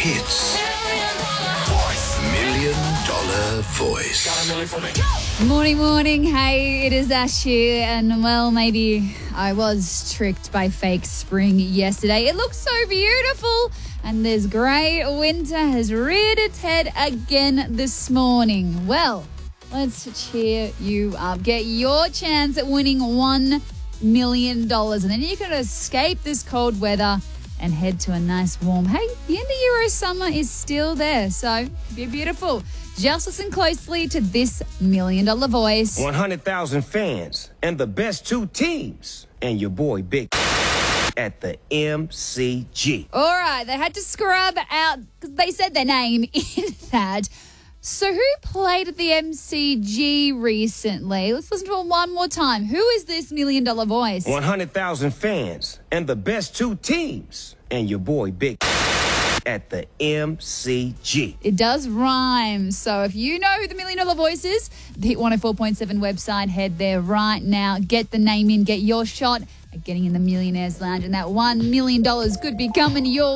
Hits. $1 Million Voice. Morning. Hey, it is Ash here. And, well, maybe I was tricked by fake spring yesterday. It looks so beautiful. And this grey winter has reared its head again this morning. Well, let's cheer you up. Get your chance at winning $1 million. And then you can escape this cold weather and head to a nice warm. Hey, the end of Euro summer is still there, so be beautiful. Just listen closely to this $1 Million Voice. 100,000 fans and the best two teams. And your boy Big at the MCG. All right, they had to scrub out because they said their name in that. So who played at the MCG recently? Let's listen to it one more time. Who is this $1 Million Voice? 100,000 fans and the best two teams. And your boy Big at the MCG. It does rhyme. So if you know who the $1 Million Voice is, the Hit 104.7 website, head there right now. Get the name in, get your shot at getting in the Millionaires Lounge. And that $1 million could be coming your